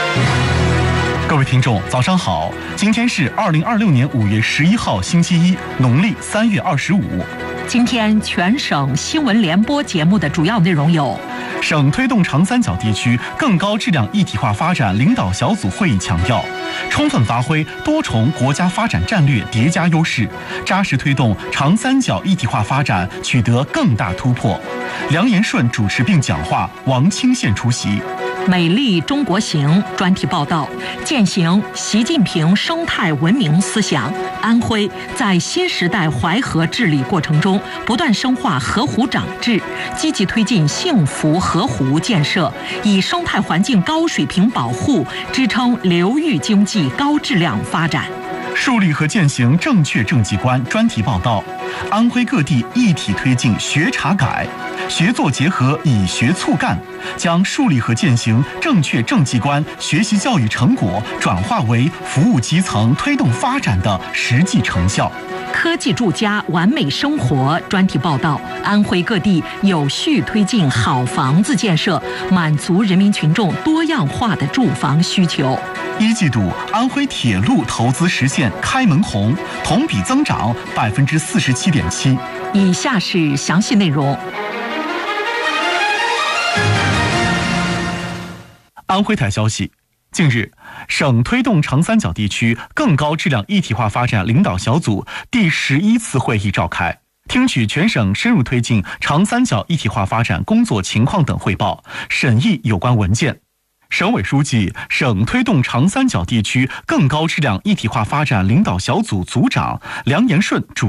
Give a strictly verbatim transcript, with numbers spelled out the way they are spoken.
各位听众，早上好！今天是二零二六年五月十一号，星期一，农历三月二十五。 今天全省新闻联播节目的主要内容有： 省推动长三角地区更高质量一体化发展领导小组会议强调，充分发挥多重国家发展战略叠加优势，扎实推动长三角一体化发展取得更大突破。梁延顺主持并讲话，王清宪出席。 美丽中国行专题报道，践行习近平生态文明思想。安徽在新时代淮河治理过程中，不断深化河湖长治，积极推进幸福河湖建设，以生态环境高水平保护支撑流域经济高质量发展。 树立和践行正确政绩观专题报道，安徽各地一体推进学查改，学做结合，以学促干，将树立和践行正确政绩观学习教育成果转化为服务基层、推动发展的实际成效。 科技住家完美生活专题报道，安徽各地有序推进好房子建设，满足人民群众多样化的住房需求。 一季度，安徽铁路投资实现开门红，同比增长百分之四十七点七。 以下是详细内容。 安徽台消息，近日，省推动长三角地区更高质量一体化发展领导小组第十一次会议召开，听取全省深入推进长三角一体化发展工作情况等汇报，审议有关文件。省委书记、省推动长三角地区更高质量一体化发展领导小组组长梁延顺主